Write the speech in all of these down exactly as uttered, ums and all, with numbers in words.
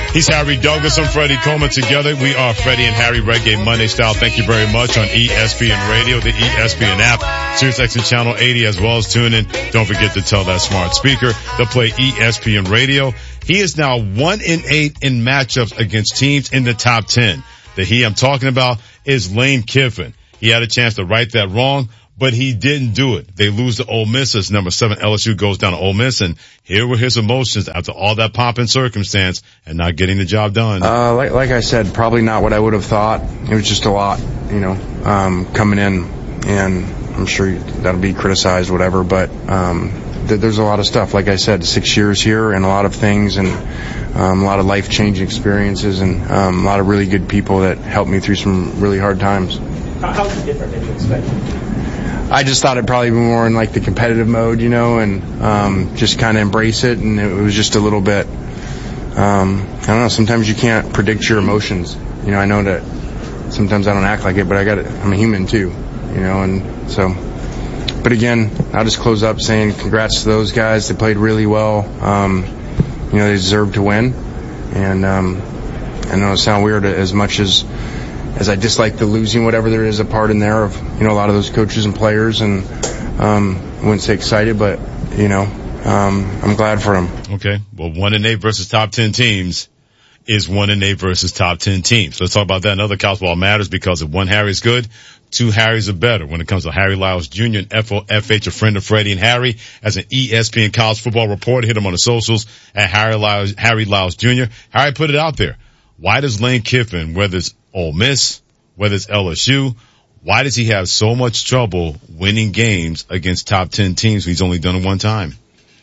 He's Harry Douglas. I'm Freddie Coleman. Together, we are Freddie and Harry Reggae Monday Style. Thank you very much on E S P N Radio, the E S P N app, Sirius X M Channel eighty, as well as tune in. Don't forget to tell that smart speaker to play E S P N Radio. He is now one in eight in matchups against teams in the top ten. The he I'm talking about is Lane Kiffin. He had a chance to right that wrong, but he didn't do it. They lose to Ole Miss as number seven L S U goes down to Ole Miss, and here were his emotions after all that pomp and circumstance and not getting the job done. Uh, like, like I said, probably not what I would have thought. It was just a lot, you know, um, coming in, and I'm sure that'll be criticized, whatever, but um, th- there's a lot of stuff. Like I said, six years here and a lot of things, and um, a lot of life-changing experiences, and um, a lot of really good people that helped me through some really hard times. How is it different than you expected? I just thought it'd probably be more in like the competitive mode, you know, and um, just kind of embrace it. And it was just a little bit, um, I don't know, sometimes you can't predict your emotions. You know, I know that sometimes I don't act like it, but I got it. I'm a human too, you know, and so, but again, I'll just close up saying congrats to those guys. They played really well. Um, you know, they deserve to win. And um, I know it sounds weird as much as, as I dislike the losing, whatever there is a part in there of, you know, a lot of those coaches and players, and um, I wouldn't say excited, but, you know, um, I'm glad for them. Okay. Well, one and eight versus top ten teams is one and eight versus top ten teams. Let's talk about that. Another college ball matters because if one Harry is good, two Harrys are better. When it comes to Harry Lyles Junior and F O F H, a friend of Freddie and Harry, as an E S P N college football reporter, hit him on the socials at Harry Lyles, Harry Lyles Junior Harry put it out there. Why does Lane Kiffin, whether it's Ole Miss, whether it's L S U, why does he have so much trouble winning games against top ten teams when he's only done it one time?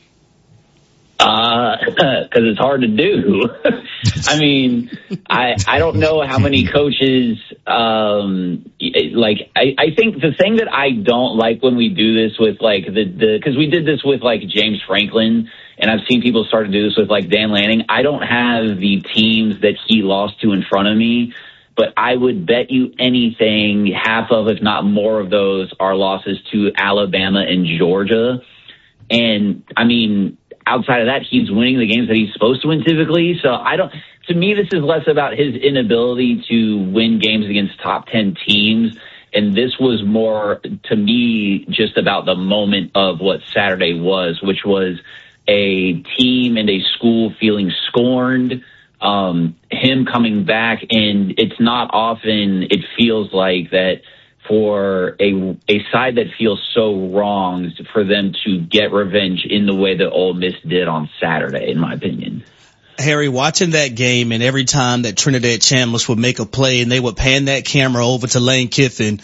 Uh, cause it's hard to do. I mean, I, I don't know how many coaches, um, like, I, I think the thing that I don't like when we do this with like the, the, cause we did this with like James Franklin, and I've seen people start to do this with like Dan Lanning. I don't have the teams that he lost to in front of me, but I would bet you anything half of, if not more of those are losses to Alabama and Georgia. And I mean, outside of that, he's winning the games that he's supposed to win typically. So I don't, to me, this is less about his inability to win games against top ten teams. And this was more, to me, just about the moment of what Saturday was, which was a team and a school feeling scorned, um, him coming back. And it's not often it feels like that for a a side that feels so wronged, for them to get revenge in the way that Ole Miss did on Saturday, in my opinion. Harry, watching that game, and every time that Trinidad Chambliss would make a play and they would pan that camera over to Lane Kiffin,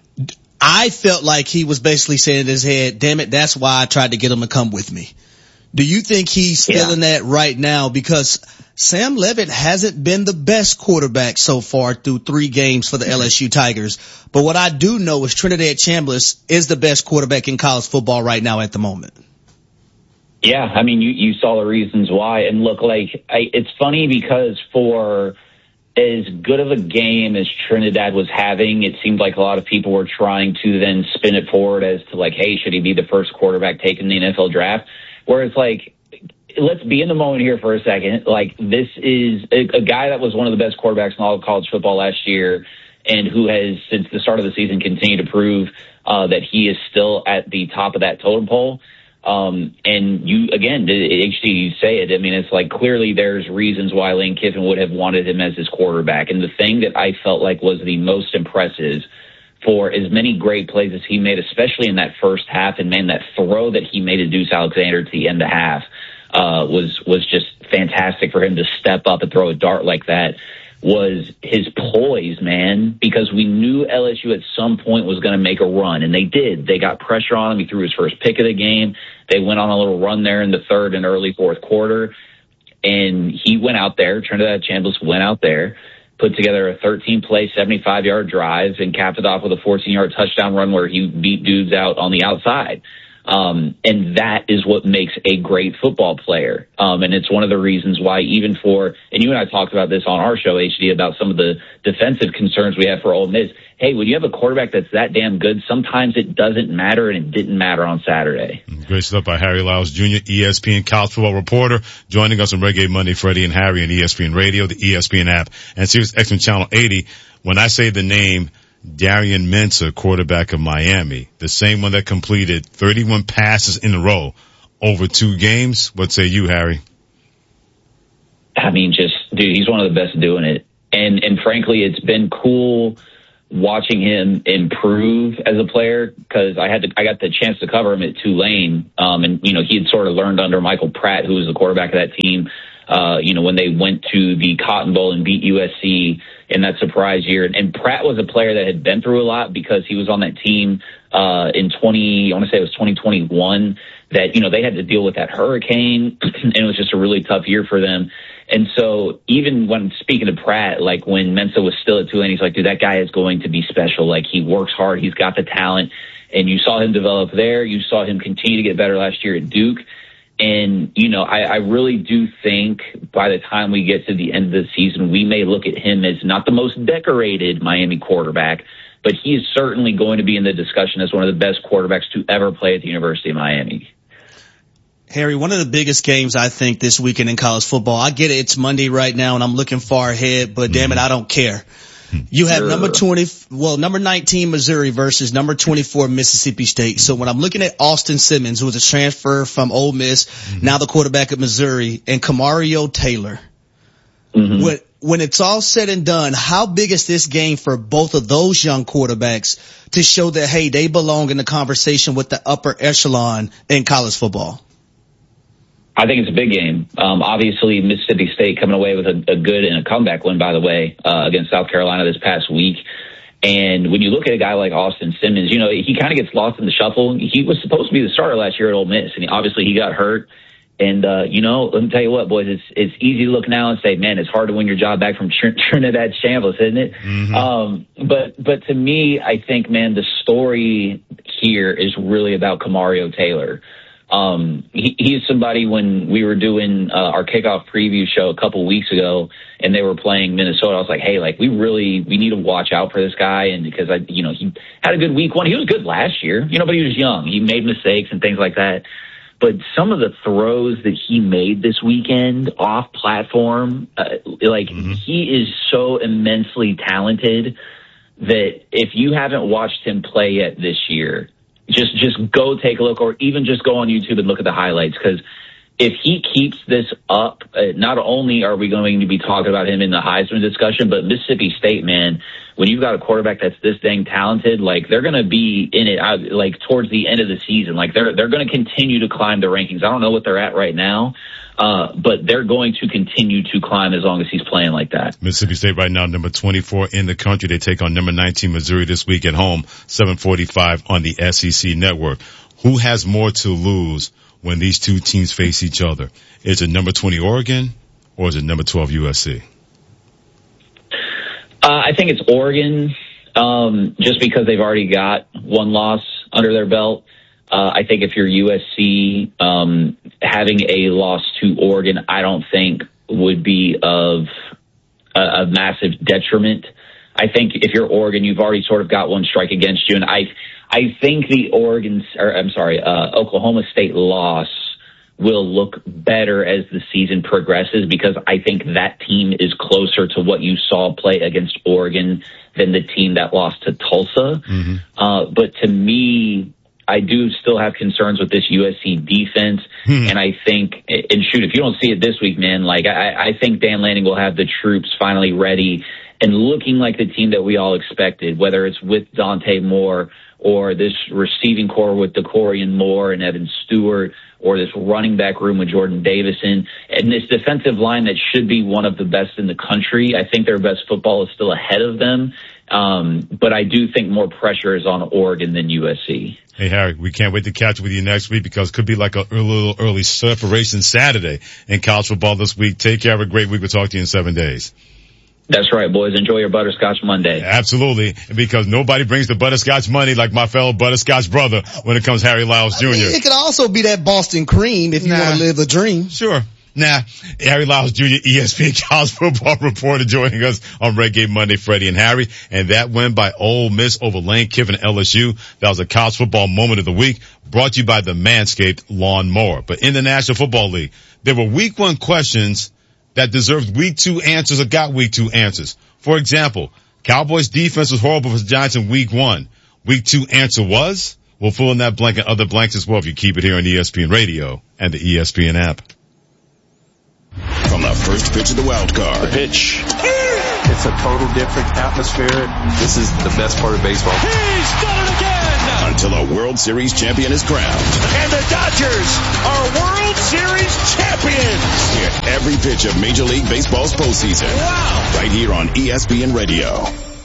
I felt like he was basically saying in his head, damn it, that's why I tried to get him to come with me. Do you think he's still yeah. in that right now? Because Sam Leavitt hasn't been the best quarterback so far through three games for the L S U Tigers. But what I do know is Trinidad Chambliss is the best quarterback in college football right now at the moment. Yeah, I mean, you, you saw the reasons why. And look, like, I, it's funny because for as good of a game as Trinidad was having, it seemed like a lot of people were trying to then spin it forward as to like, hey, should he be the first quarterback taken in the N F L draft? Whereas, like, let's be in the moment here for a second. Like, this is a, a guy that was one of the best quarterbacks in all of college football last year, and who has, since the start of the season, continued to prove uh, that he is still at the top of that totem pole. Um, and you, again, H D, you say it. I mean, it's like clearly there's reasons why Lane Kiffin would have wanted him as his quarterback. And the thing that I felt like was the most impressive for as many great plays as he made, especially in that first half, and man, that throw that he made to Deuce Alexander to the end of half uh, was was just fantastic for him to step up and throw a dart like that. Was his poise, man, because we knew L S U at some point was going to make a run, and they did. They got pressure on him. He threw his first pick of the game. They went on a little run there in the third and early fourth quarter, and he went out there. Trinidad Chambliss went out there, put together a thirteen-play, seventy-five-yard drive, and capped it off with a fourteen-yard touchdown run where he beat dudes out on the outside. Um, and that is what makes a great football player. Um, and it's one of the reasons why even for, and you and I talked about this on our show, H D, about some of the defensive concerns we have for Ole Miss. Hey, when you have a quarterback that's that damn good, sometimes it doesn't matter, and it didn't matter on Saturday. Great stuff by Harry Lyles Junior, E S P N college football reporter, joining us on Reggae Monday, Freddie and Harry on E S P N Radio, the E S P N app, and Sirius X M Channel eighty. When I say the name Darian Mensah, quarterback of Miami, the same one that completed thirty-one passes in a row over two games. What say you, Harry? I mean, just, dude, he's one of the best doing it. And, and frankly, it's been cool watching him improve as a player, because I had to, I got the chance to cover him at Tulane. Um, and, you know, he had sort of learned under Michael Pratt, who was the quarterback of that team, uh, you know, when they went to the Cotton Bowl and beat U S C in that surprise year. And, and Pratt was a player that had been through a lot, because he was on that team, uh, in twenty, I want to say it was twenty twenty-one, that, you know, they had to deal with that hurricane, and it was just a really tough year for them. And so even when speaking to Pratt, like when Mensah was still at Tulane, he's like, dude, that guy is going to be special. Like, he works hard. He's got the talent. And you saw him develop there. You saw him continue to get better last year at Duke. And, you know, I, I really do think by the time we get to the end of the season, we may look at him as not the most decorated Miami quarterback, but he is certainly going to be in the discussion as one of the best quarterbacks to ever play at the University of Miami. Harry, one of the biggest games I think this weekend in college football, I get it, it's Monday right now and I'm looking far ahead, but damn it, I don't care. You have number twenty, well, number nineteen Missouri versus number twenty-four Mississippi State. So when I'm looking at Austin Simmons, who was a transfer from Ole Miss, mm-hmm. now the quarterback at Missouri, and Kamario Taylor, mm-hmm. when, when it's all said and done, how big is this game for both of those young quarterbacks to show that, hey, they belong in the conversation with the upper echelon in college football? I think it's a big game. Um, obviously, Mississippi State coming away with a, a good and a comeback win, by the way, uh, against South Carolina this past week. And when you look at a guy like Austin Simmons, you know, he kind of gets lost in the shuffle. He was supposed to be the starter last year at Ole Miss, and he, obviously he got hurt. And, uh, you know, let me tell you what, boys, it's, it's easy to look now and say, man, it's hard to win your job back from Tr- Trinidad Shambles, isn't it? Mm-hmm. Um, but, but to me, I think, man, the story here is really about Kamario Taylor. Um, he, he's somebody, when we were doing, uh, our kickoff preview show a couple weeks ago and they were playing Minnesota, I was like, hey, like, we really, we need to watch out for this guy. And because I, you know, he had a good week one. He was good last year, you know, but he was young. He made mistakes and things like that. But some of the throws that he made this weekend off platform, uh, like mm-hmm. he is so immensely talented that if you haven't watched him play yet this year, Just, just go take a look, or even just go on YouTube and look at the highlights. Because if he keeps this up, uh, not only are we going to be talking about him in the Heisman discussion, but Mississippi State, man, when you've got a quarterback that's this dang talented, like, they're going to be in it, uh, like, towards the end of the season. Like, they're, they're going to continue to climb the rankings. I don't know what they're at right now, uh, but they're going to continue to climb as long as he's playing like that. Mississippi State right now, number twenty-four in the country. They take on number nineteen Missouri this week at home, seven forty-five on the S E C network. Who has more to lose when these two teams face each other? Is it number twenty Oregon, or is it number twelve U S C? Uh, I think it's Oregon, um, just because they've already got one loss under their belt. Uh, I think if you're U S C, um, having a loss to Oregon, I don't think would be of a, a massive detriment. I think if you're Oregon, you've already sort of got one strike against you. And I, I think the Oregon, or I'm sorry, uh, Oklahoma State loss will look better as the season progresses, because I think that team is closer to what you saw play against Oregon than the team that lost to Tulsa. Mm-hmm. Uh, but to me, I do still have concerns with this U S C defense. Hmm. And I think, and shoot, if you don't see it this week, man, like I, I think Dan Lanning will have the troops finally ready and looking like the team that we all expected, whether it's with Dante Moore or this receiving core with DeCorian Moore and Evan Stewart, or this running back room with Jordan Davison, and this defensive line that should be one of the best in the country. I think their best football is still ahead of them. Um, but I do think more pressure is on Oregon than U S C. Hey, Harry, we can't wait to catch up with you next week, because it could be like a little early separation Saturday in college football this week. Take care. Have a great week. We'll talk to you in seven days. That's right, boys. Enjoy your Butterscotch Monday. Absolutely, because nobody brings the butterscotch money like my fellow butterscotch brother when it comes Harry Lyles Junior I mean, it could also be that Boston cream if you Nah. want to live the dream. Sure. Nah, Harry Lyles Junior, E S P N college football reporter joining us on Red Game Monday, Freddie and Harry. And that win by Ole Miss over Lane Kiffin and L S U. That was a college football moment of the week, brought to you by the Manscaped Lawn Mower. But in the National Football League, there were week one questions that deserved week two answers or got week two answers. For example, Cowboys defense was horrible for the Giants in week one. Week two answer was? We'll fill in that blank and other blanks as well if you keep it here on E S P N Radio and the E S P N app. From the first pitch of the wild card. The pitch. It's a total different atmosphere. This is the best part of baseball. He's done it again! Until a World Series champion is crowned. And the Dodgers are World Series champions! Hear every pitch of Major League Baseball's postseason. Wow! Right here on E S P N Radio.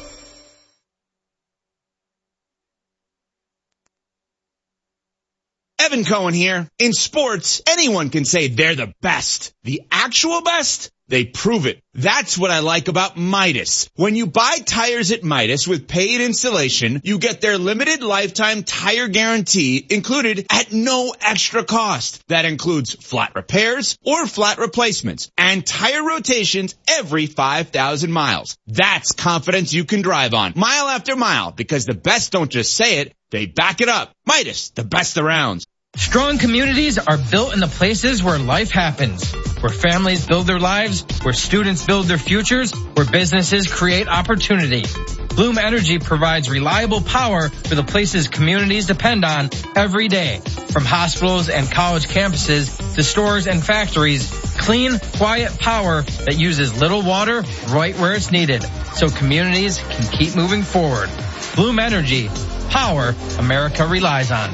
Evan Cohen here. In sports, anyone can say they're the best. The actual best? They prove it. That's what I like about Midas. When you buy tires at Midas with paid installation, you get their limited lifetime tire guarantee included at no extra cost. That includes flat repairs or flat replacements and tire rotations every five thousand miles. That's confidence you can drive on mile after mile, because the best don't just say it, they back it up. Midas, the best around. Strong communities are built in the places where life happens, where families build their lives, where students build their futures, where businesses create opportunity. Bloom Energy provides reliable power for the places communities depend on every day. From hospitals and college campuses to stores and factories, clean, quiet power that uses little water right where it's needed, so communities can keep moving forward. Bloom Energy, power America relies on.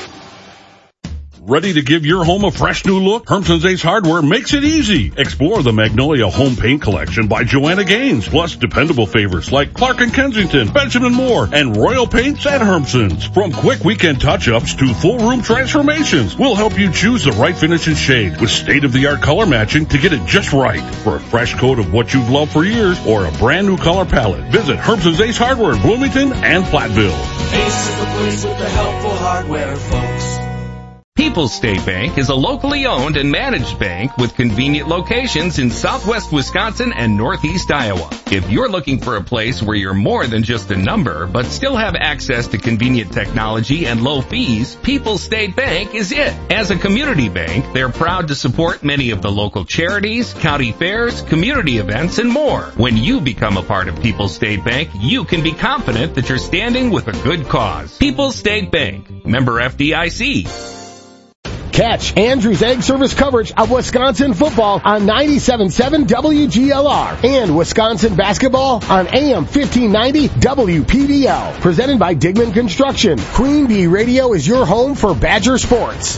Ready to give your home a fresh new look? Hermson's Ace Hardware makes it easy. Explore the Magnolia Home Paint Collection by Joanna Gaines, plus dependable favorites like Clark and Kensington, Benjamin Moore, and Royal Paints at Hermson's. From quick weekend touch-ups to full room transformations, we'll help you choose the right finish and shade with state-of-the-art color matching to get it just right. For a fresh coat of what you've loved for years or a brand new color palette, visit Hermson's Ace Hardware in Bloomington and Platteville. Ace is the place with the helpful hardware, folks. People's State Bank is a locally owned and managed bank with convenient locations in southwest Wisconsin and northeast Iowa. If you're looking for a place where you're more than just a number, but still have access to convenient technology and low fees, People's State Bank is it. As a community bank, they're proud to support many of the local charities, county fairs, community events, and more. When you become a part of People's State Bank, you can be confident that you're standing with a good cause. People's State Bank, member F D I C. Catch Andrews Egg Service coverage of Wisconsin football on ninety-seven point seven W G L R and Wisconsin basketball on A M fifteen ninety W P B L. Presented by Digman Construction. Queen Bee Radio is your home for Badger sports.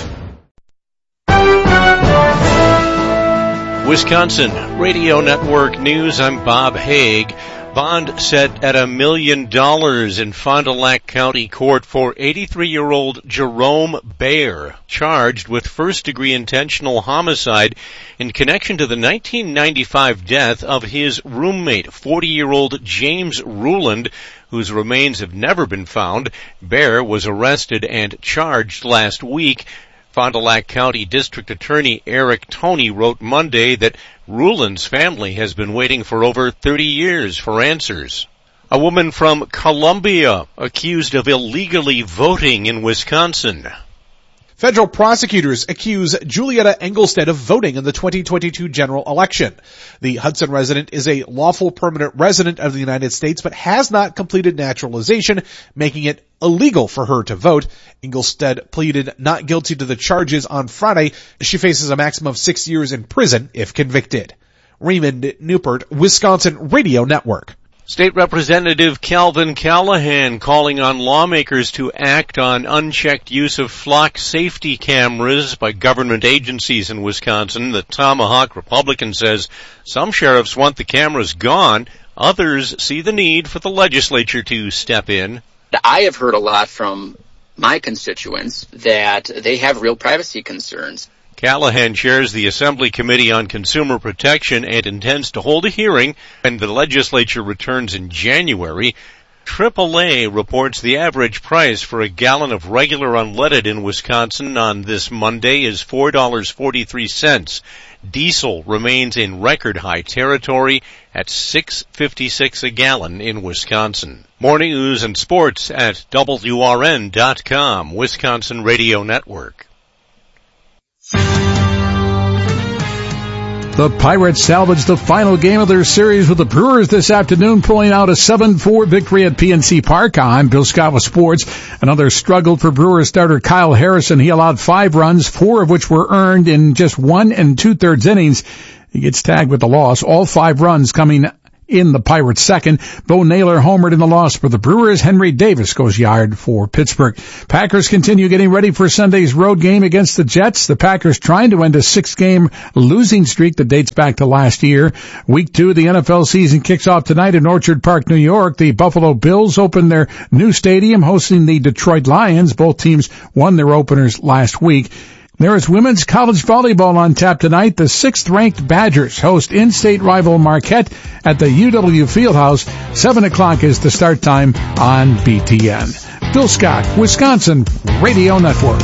Wisconsin Radio Network News. I'm Bob Haig. Bond set at a million dollars in Fond du Lac County Court for eighty-three-year-old Jerome Baer, charged with first-degree intentional homicide in connection to the nineteen ninety-five death of his roommate, forty-year-old James Ruland, whose remains have never been found. Baer was arrested and charged last week. Fond du Lac County District Attorney Eric Toney wrote Monday that Ruland's family has been waiting for over thirty years for answers. A woman from Columbia accused of illegally voting in Wisconsin. Federal prosecutors accuse Julietta Engelstead of voting in the twenty twenty-two general election. The Hudson resident is a lawful permanent resident of the United States, but has not completed naturalization, making it illegal for her to vote. Engelstead pleaded not guilty to the charges on Friday. She faces a maximum of six years in prison if convicted. Raymond Newport, Wisconsin Radio Network. State Representative Calvin Callahan calling on lawmakers to act on unchecked use of flock safety cameras by government agencies in Wisconsin. The Tomahawk Republican says some sheriffs want the cameras gone. Others see the need for the legislature to step in. I have heard a lot from my constituents that they have real privacy concerns. Callahan chairs the Assembly Committee on Consumer Protection and intends to hold a hearing when the legislature returns in January. triple A reports the average price for a gallon of regular unleaded in Wisconsin on this Monday is four dollars and forty-three cents. Diesel remains in record high territory at six dollars and fifty-six cents a gallon in Wisconsin. Morning news and sports at W R N dot com, Wisconsin Radio Network. The Pirates salvaged the final game of their series with the Brewers this afternoon, pulling out a seven four victory at P N C Park. I'm Bill Scott with sports. Another struggle for Brewers starter Kyle Harrison. He allowed five runs, four of which were earned in just one and two-thirds innings. He gets tagged with the loss. All five runs coming in the Pirates' second. Bo Naylor homered in the loss for the Brewers. Henry Davis goes yard for Pittsburgh. Packers continue getting ready for Sunday's road game against the Jets. The Packers trying to end a six-game losing streak that dates back to last year. Week two of the N F L season kicks off tonight in Orchard Park, New York. The Buffalo Bills open their new stadium hosting the Detroit Lions. Both teams won their openers last week. There is women's college volleyball on tap tonight. The sixth-ranked Badgers host in-state rival Marquette at the U W Fieldhouse. Seven o'clock is the start time on B T N. Bill Scott, Wisconsin Radio Network.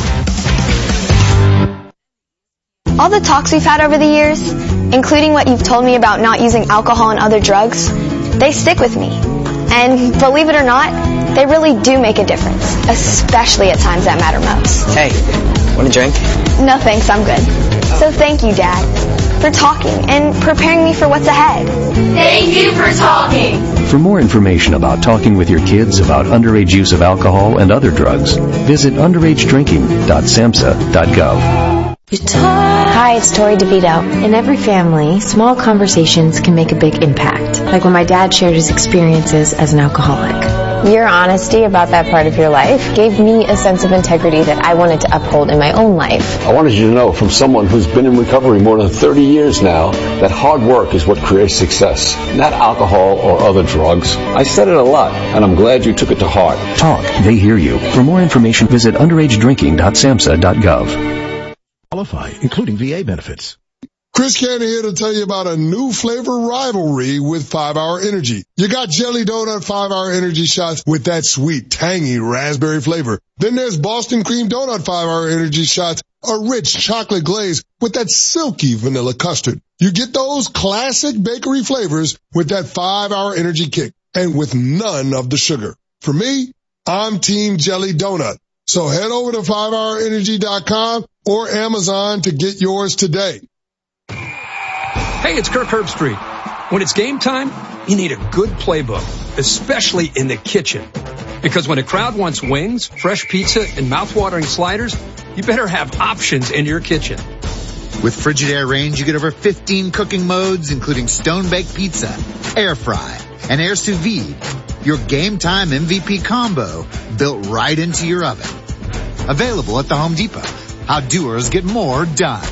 All the talks we've had over the years, including what you've told me about not using alcohol and other drugs, they stick with me. And believe it or not, they really do make a difference, especially at times that matter most. Hey, want a drink? No thanks, I'm good. So thank you, Dad, for talking and preparing me for what's ahead. Thank you for talking. For more information about talking with your kids about underage use of alcohol and other drugs, visit underage drinking dot samhsa dot gov. Hi, it's Tori DeVito. In every family, small conversations can make a big impact, like when my dad shared his experiences as an alcoholic. Your honesty about that part of your life gave me a sense of integrity that I wanted to uphold in my own life. I wanted you to know from someone who's been in recovery more than thirty years now that hard work is what creates success, not alcohol or other drugs. I said it a lot, and I'm glad you took it to heart. Talk. They hear you. For more information, visit underage drinking dot samhsa dot gov. Qualify, including V A benefits. Chris Candy here to tell you about a new flavor rivalry with five hour Energy. You got Jelly Donut five hour Energy shots with that sweet, tangy raspberry flavor. Then there's Boston Cream Donut five hour Energy shots, a rich chocolate glaze with that silky vanilla custard. You get those classic bakery flavors with that five hour Energy kick and with none of the sugar. For me, I'm Team Jelly Donut. So head over to five hour energy dot com or Amazon to get yours today. Hey, it's Kirk Herbstreit. When it's game time, you need a good playbook, especially in the kitchen. Because when a crowd wants wings, fresh pizza, and mouth-watering sliders, you better have options in your kitchen. With Frigidaire Range, you get over fifteen cooking modes, including stone-baked pizza, air fry, and air sous vide. Your game time M V P combo built right into your oven. Available at the Home Depot. How doers get more done.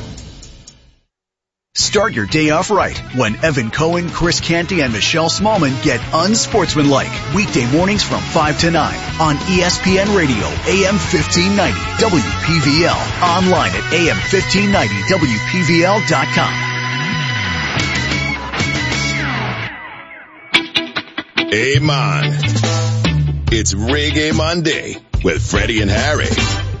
Start your day off right when Evan Cohen, Chris Canty, and Michelle Smallman get unsportsmanlike. Weekday mornings from five to nine on E S P N Radio, A M fifteen ninety, W P V L. Online at A M fifteen ninety W P V L dot com. Hey man, it's Reggae Monday with Freddie and Harry.